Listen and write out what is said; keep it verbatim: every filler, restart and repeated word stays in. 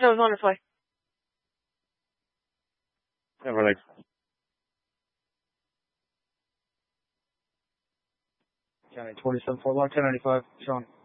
No, it's on its way. Yeah, we're like, County twenty-seven Fort Lauderdale, ten ninety-five, Sean.